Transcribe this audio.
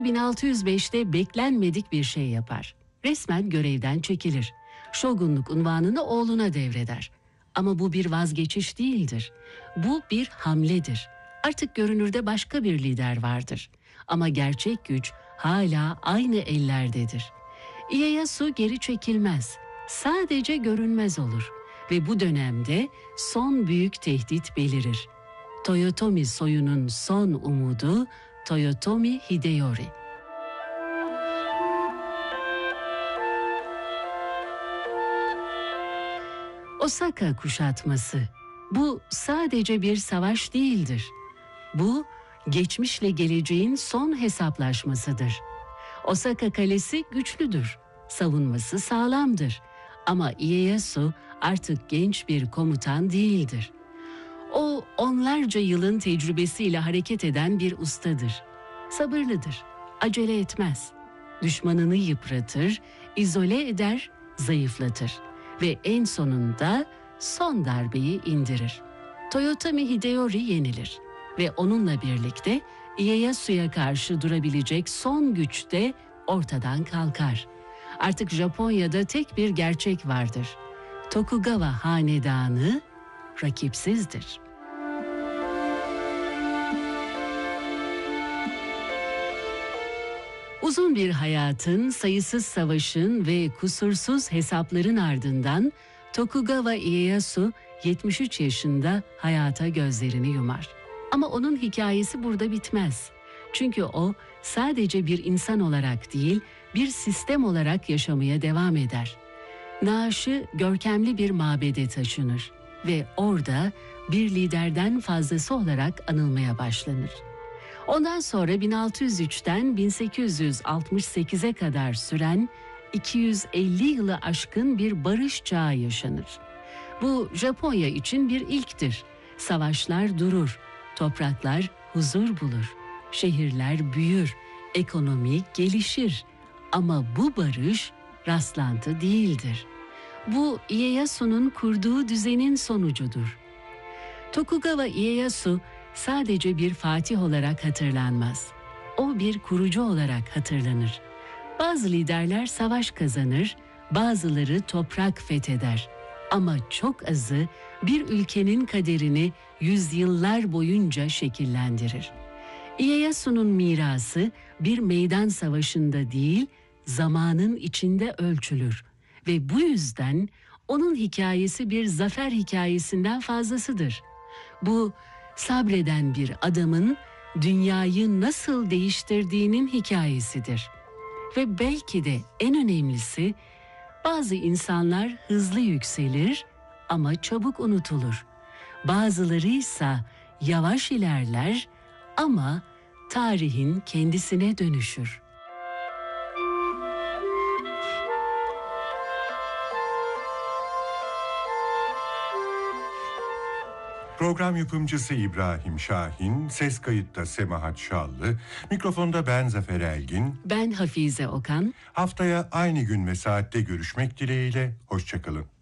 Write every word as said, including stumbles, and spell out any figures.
bin altı yüz beşte beklenmedik bir şey yapar. Resmen görevden çekilir. Şogunluk unvanını oğluna devreder. Ama bu bir vazgeçiş değildir. Bu bir hamledir. Artık görünürde başka bir lider vardır. Ama gerçek güç hala aynı ellerdedir. Ieyasu geri çekilmez. Sadece görünmez olur. Ve bu dönemde son büyük tehdit belirir. Toyotomi soyunun son umudu Toyotomi Hideyori. Osaka kuşatması. Bu sadece bir savaş değildir. Bu, geçmişle geleceğin son hesaplaşmasıdır. Osaka kalesi güçlüdür. Savunması sağlamdır. Ama Ieyasu artık genç bir komutan değildir. O onlarca yılın tecrübesiyle hareket eden bir ustadır. Sabırlıdır, acele etmez. Düşmanını yıpratır, izole eder, zayıflatır. Ve en sonunda son darbeyi indirir. Toyotomi Hideyori yenilir. Ve onunla birlikte Ieyasu'ya karşı durabilecek son güç de ortadan kalkar. Artık Japonya'da tek bir gerçek vardır. Tokugawa hanedanı rakipsizdir. Uzun bir hayatın, sayısız savaşın ve kusursuz hesapların ardından Tokugawa Ieyasu yetmiş üç yaşında hayata gözlerini yumar. Ama onun hikayesi burada bitmez. Çünkü o sadece bir insan olarak değil, bir sistem olarak yaşamaya devam eder. Naaşı görkemli bir mabede taşınır ve orada bir liderden fazlası olarak anılmaya başlanır. Ondan sonra bin altı yüz üçten bin sekiz yüz altmış sekize kadar süren iki yüz elli yılı aşkın bir barış çağı yaşanır. Bu Japonya için bir ilktir. Savaşlar durur, topraklar huzur bulur, şehirler büyür, ekonomi gelişir. Ama bu barış rastlantı değildir. Bu Ieyasu'nun kurduğu düzenin sonucudur. Tokugawa Ieyasu sadece bir fatih olarak hatırlanmaz. O bir kurucu olarak hatırlanır. Bazı liderler savaş kazanır, bazıları toprak fetheder. Ama çok azı bir ülkenin kaderini yüzyıllar boyunca şekillendirir. Ieyasu'nun mirası bir meydan savaşında değil, zamanın içinde ölçülür. Ve bu yüzden onun hikayesi bir zafer hikayesinden fazlasıdır. Bu, sabreden bir adamın dünyayı nasıl değiştirdiğinin hikayesidir. Ve belki de en önemlisi, bazı insanlar hızlı yükselir ama çabuk unutulur. Bazıları ise yavaş ilerler ama tarihin kendisine dönüşür. Program yapımcısı İbrahim Şahin, ses kayıtta Semahat Şallı, mikrofonda ben Zafer Elgin. Ben Hafize Okan. Haftaya aynı gün ve saatte görüşmek dileğiyle, hoşça kalın.